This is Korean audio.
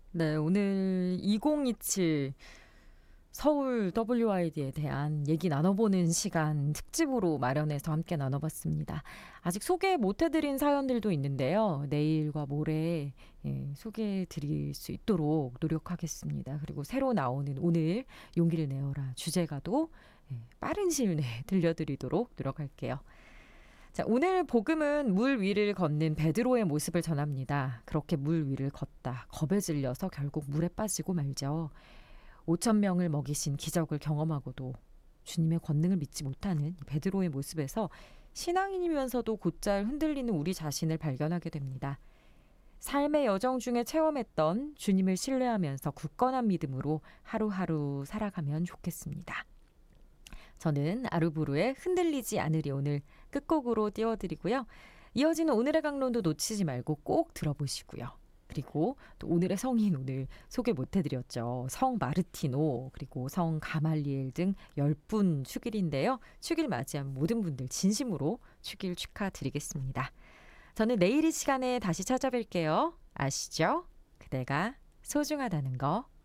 네, 오늘 2027 서울 WID에 대한 얘기 나눠보는 시간 특집으로 마련해서 함께 나눠봤습니다. 아직 소개 못해드린 사연들도 있는데요. 내일과 모레 소개해드릴 수 있도록 노력하겠습니다. 그리고 새로 나오는 오늘 용기를 내어라 주제가도 빠른 시일 내에 들려드리도록 노력할게요. 자, 오늘 복음은 물 위를 걷는 베드로의 모습을 전합니다. 그렇게 물 위를 걷다 겁에 질려서 결국 물에 빠지고 말죠. 5천 명을 먹이신 기적을 경험하고도 주님의 권능을 믿지 못하는 베드로의 모습에서 신앙인이면서도 곧잘 흔들리는 우리 자신을 발견하게 됩니다. 삶의 여정 중에 체험했던 주님을 신뢰하면서 굳건한 믿음으로 하루하루 살아가면 좋겠습니다. 저는 아르부르의 흔들리지 않으리 오늘 끝곡으로 띄워드리고요. 이어지는 오늘의 강론도 놓치지 말고 꼭 들어보시고요. 그리고 또 오늘의 성인 오늘 소개 못해드렸죠. 성 마르티노 그리고 성 가말리엘 등 10분 축일인데요. 축일 맞이한 모든 분들 진심으로 축일 축하드리겠습니다. 저는 내일 이 시간에 다시 찾아뵐게요. 아시죠? 그대가 소중하다는 거.